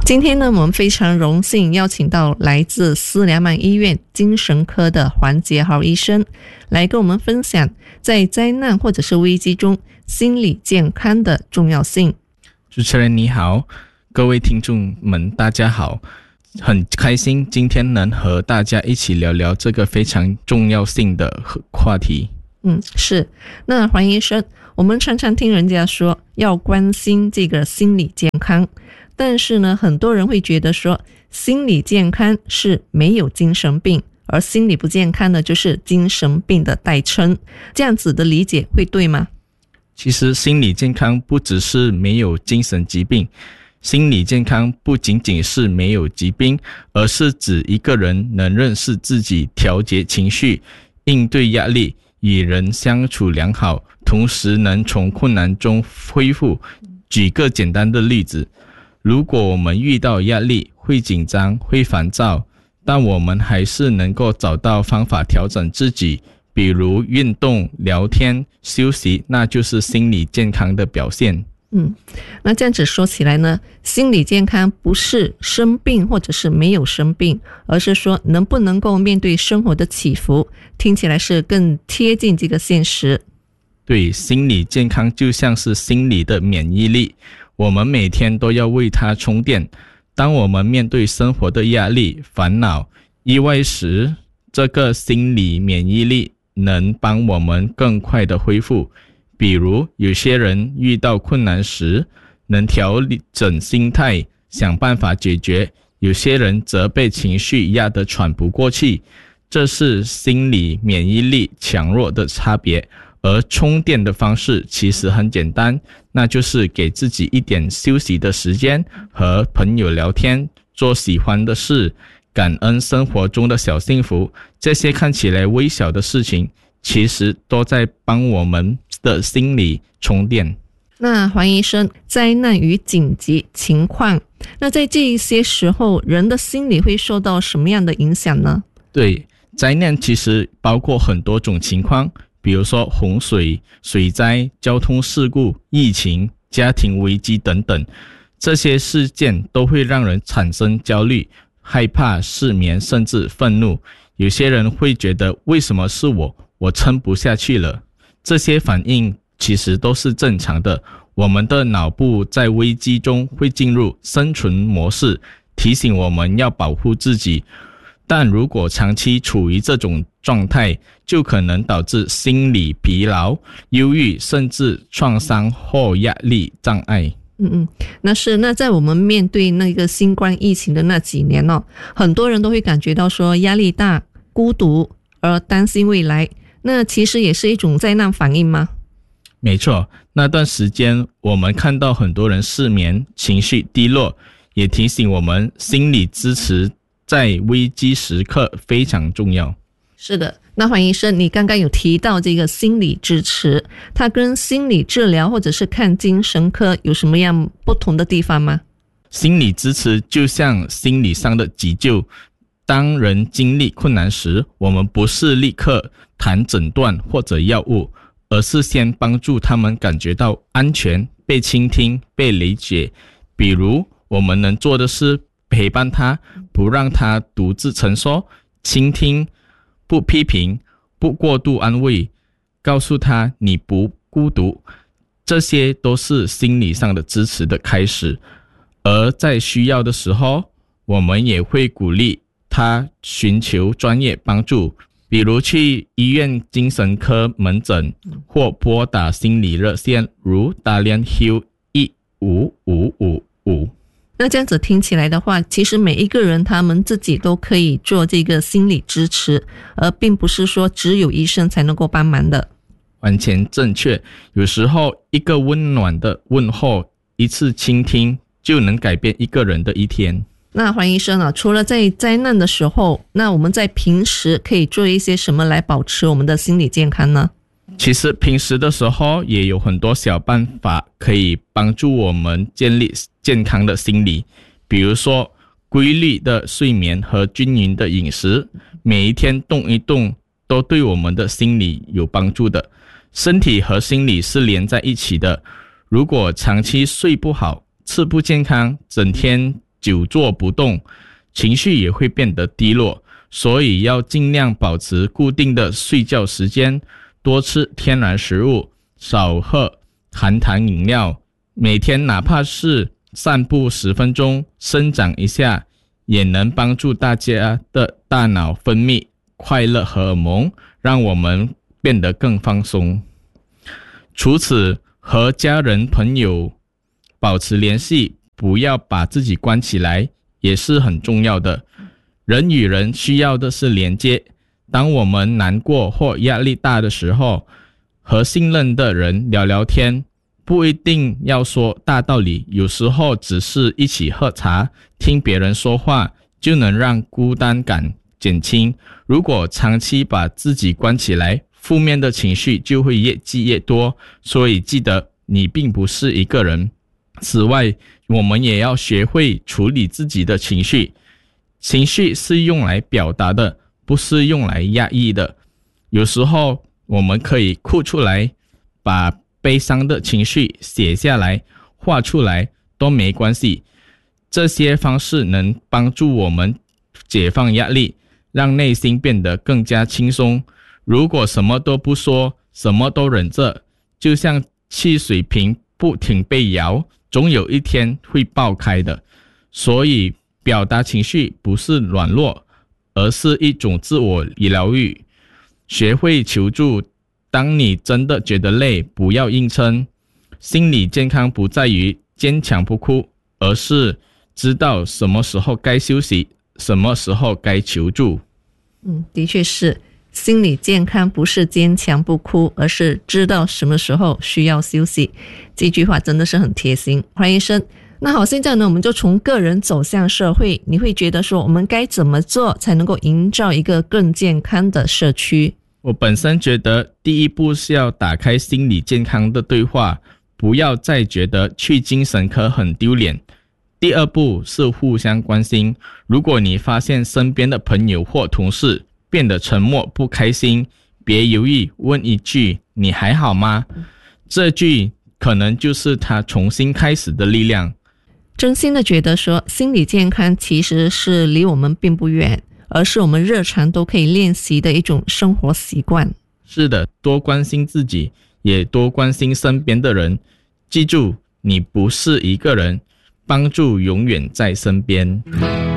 今天呢，我们非常荣幸邀请到来自斯良曼医院精神科的黄杰豪医生来跟我们分享在灾难或者是危机中心理健康的重要性。 主持人你好，各位听众们大家好，很开心今天能和大家一起聊聊这个非常重要性的话题。 是。那黄医生，我们常常听人家说要关心这个心理健康，但是呢，很多人会觉得说心理健康是没有精神病，而心理不健康呢就是精神病的代称，这样子的理解会对吗？ 其实心理健康不只是没有精神疾病，心理健康不仅仅是没有疾病，而是指一个人能认识自己，调节情绪，应对压力，与人相处良好，同时能从困难中恢复。举个简单的例子，如果我们遇到压力，会紧张，会烦躁，但我们还是能够找到方法调整自己，比如运动、聊天、休息，那就是心理健康的表现。 那这样子说起来呢，心理健康不是生病或者是没有生病，而是说能不能够面对生活的起伏，听起来是更贴近这个现实。 对，心理健康就像是心理的免疫力，我们每天都要为它充电。当我们面对生活的压力、烦恼、意外时，这个心理免疫力能帮我们更快的恢复。比如有些人遇到困难时能调整心态，想办法解决，有些人则被情绪压得喘不过气，这是心理免疫力强弱的差别。而充电的方式其实很简单，那就是给自己一点休息的时间，和朋友聊天，做喜欢的事，感恩生活中的小幸福。这些看起来微小的事情，其实都在帮我们的心理充电。 那黄医生，灾难与紧急情况，那在这一些时候，人的心理会受到什么样的影响呢？ 对，灾难其实包括很多种情况，比如说洪水、水灾、交通事故、疫情、家庭危机等等，这些事件都会让人产生焦虑、害怕、失眠，甚至愤怒。有些人会觉得为什么是我撑不下去了。这些反应其实都是正常的，我们的脑部在危机中会进入生存模式，提醒我们要保护自己。但如果长期处于这种状态，就可能导致心理疲劳、忧郁，甚至创伤或压力障碍。 那在我们面对那个新冠疫情的那几年很多人都会感觉到说压力大、孤独，而担心未来。那其实也是一种灾难反应吗？ 没错，那段时间我们看到很多人失眠、情绪低落，也提醒我们心理支持在危机时刻非常重要。 是的，那黄医生，你刚刚有提到这个心理支持，它跟心理治疗或者是看精神科有什么样不同的地方吗？ 心理支持就像心理上的急救，当人经历困难时，我们不是立刻谈诊断或者药物，而是先帮助他们感觉到安全、被倾听、被理解。比如我们能做的是陪伴他，不让他独自承受，倾听，不批评，不过度安慰，告诉他你不孤独，这些都是心理上的支持的开始。而在需要的时候，我们也会鼓励他寻求专业帮助，比如去医院精神科门诊，或拨打心理热线，如Dalian Hill 15555。 那这样子听起来的话，其实每一个人他们自己都可以做这个心理支持，而并不是说只有医生才能够帮忙的。 完全正确，有时候一个温暖的问候，一次倾听，就能改变一个人的一天。 那黄医生除了在灾难的时候，那我们在平时可以做一些什么来保持我们的心理健康呢？ 其实平时的时候也有很多小办法可以帮助我们建立健康的心理，比如说规律的睡眠和均匀的饮食，每一天动一动都对我们的心理有帮助的。身体和心理是连在一起的，如果长期睡不好，吃不健康，整天久坐不动，情绪也会变得低落。所以要尽量保持固定的睡觉时间，多吃天然食物，少喝含糖饮料，每天哪怕是散步10分钟，伸展一下，也能帮助大家的大脑分泌快乐荷尔蒙，让我们变得更放松。除此，和家人朋友保持联系，不要把自己关起来，也是很重要的。人与人需要的是连接，当我们难过或压力大的时候，和信任的人聊聊天，不一定要说大道理，有时候只是一起喝茶，听别人说话，就能让孤单感减轻。如果长期把自己关起来，负面的情绪就会越积越多，所以记得你并不是一个人。此外，我们也要学会处理自己的情绪。情绪是用来表达的，不是用来压抑的。有时候我们可以哭出来，把悲伤的情绪写下来，画出来都没关系。这些方式能帮助我们解放压力，让内心变得更加轻松。如果什么都不说，什么都忍着，就像汽水瓶不停被摇，总有一天会爆开的。所以表达情绪不是软弱，而是一种自我疗愈。学会求助，当你真的觉得累，不要硬撑。心理健康不在于坚强不哭，而是知道什么时候该休息，什么时候该求助。 的确是，心理健康不是坚强不哭，而是知道什么时候需要休息。这句话真的是很贴心，黄医生。那好，现在呢，我们就从个人走向社会，你会觉得说我们该怎么做才能够营造一个更健康的社区？ 我本身觉得第一步是要打开心理健康的对话，不要再觉得去精神科很丢脸。第二步是互相关心，如果你发现身边的朋友或同事变得沉默不开心，别犹豫，问一句你还好吗？这句可能就是他重新开始的力量。 真心的觉得说心理健康其实是离我们并不远，而是我们日常都可以练习的一种生活习惯。 是的，多关心自己，也多关心身边的人。记住，你不是一个人，帮助永远在身边。